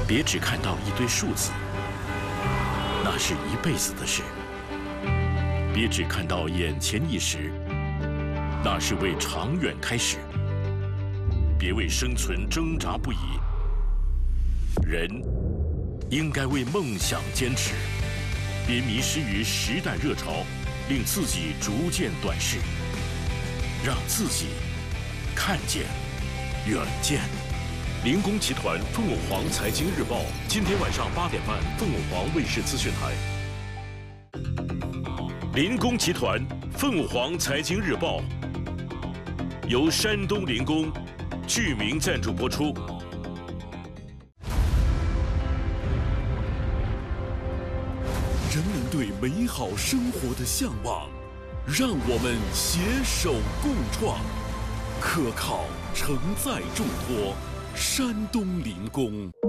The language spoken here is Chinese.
别只看到一堆数字，那是一辈子的事；别只看到眼前一时，那是为长远开始。别为生存挣扎不已，人应该为梦想坚持。别迷失于时代热潮，令自己逐渐短视，让自己看见远见。林工集团凤凰财经日报，今天晚上8点半，凤凰卫视资讯台。林工集团凤凰财经日报由山东林工剧名赞助播出。人们对美好生活的向往，让我们携手共创，可靠承载重托。山东林工。